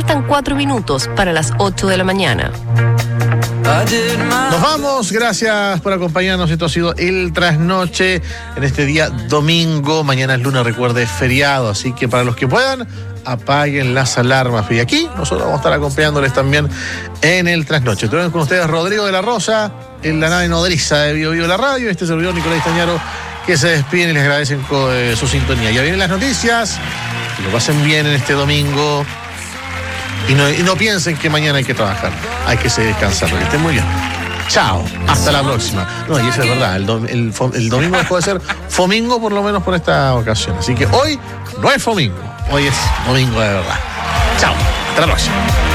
Faltan 4 minutos para las 8 de la mañana. Nos vamos, gracias por acompañarnos. Esto ha sido El Trasnoche en este día domingo. Mañana es lunes, recuerde, es feriado, así que para los que puedan, apaguen las alarmas. Y aquí nosotros vamos a estar acompañándoles también en El Trasnoche. Tenemos con ustedes Rodrigo de la Rosa, en la nave nodriza de Bio Bio la radio. Este servidor Nicolás Istañaro, que se despiden y les agradecen su sintonía. Ya vienen las noticias, que lo pasen bien en este domingo. Y no piensen que mañana hay que trabajar, hay que seguir descansando, que estén muy bien. Chao, hasta la próxima. No, y eso es verdad, el domingo dejó de ser fomingo, por lo menos por esta ocasión. Así que hoy no es fomingo, hoy es domingo de verdad. Chao, hasta la próxima.